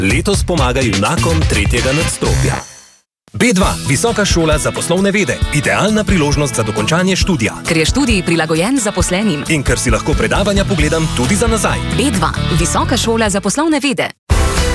Letos pomaga junakom tretjega nadstropja. B2, Visoka šola za poslovne vede. Idealna priložnost za dokončanje študija. Ker je študij prilagojen zaposlenim. In ker si lahko predavanja pogledam tudi za nazaj. B2, Visoka šola za poslovne vede.